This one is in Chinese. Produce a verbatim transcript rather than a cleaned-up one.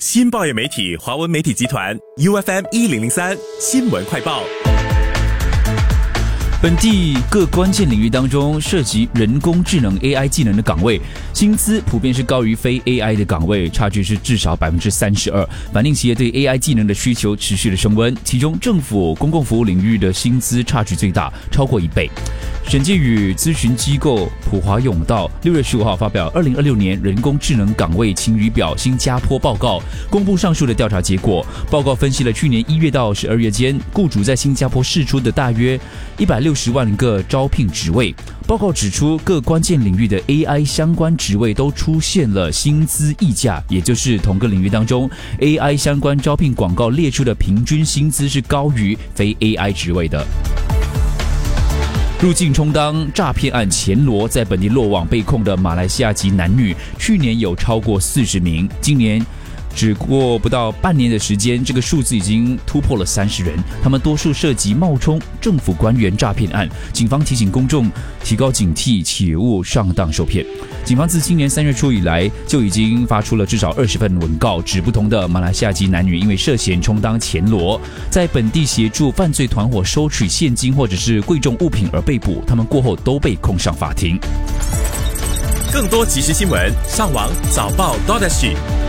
新报业媒体华文媒体集团 U F M 一零零三新闻快报。 本地各关键领域当中涉及人工智能 A I 技能的岗位，薪资普遍是高于非 A I 的岗位，差距是至少 百分之三十二， 反映企业对 A I 技能的需求持续的升温。其中政府公共服务领域的薪资差距最大，超过一倍。审计与咨询机构普华永道六月十五号发表二零二六年人工智能岗位晴雨表新加坡报告，公布上述的调查结果。报告分析了去年一月到十二月间，雇主在新加坡释出的大约一百六十万个招聘职位。报告指出，各关键领域的 A I 相关职位都出现了薪资溢价，也就是同个领域当中 A I 相关招聘广告列出的平均薪资是高于非 A I 职位的。入境充当诈骗案前罗在本地落网被控的马来西亚籍男女，去年有超过四十名，今年只过不到半年的时间，这个数字已经突破了三十人。他们多数涉及冒充政府官员诈骗案，警方提醒公众提高警惕，切勿上当受骗。警方自今年三月初以来就已经发出了至少二十份文告，指不同的马来西亚籍男女因为涉嫌充当前罗，在本地协助犯罪团伙收取现金或者是贵重物品而被捕，他们过后都被控上法庭。 更多即时新闻，上网早报 .dot S G。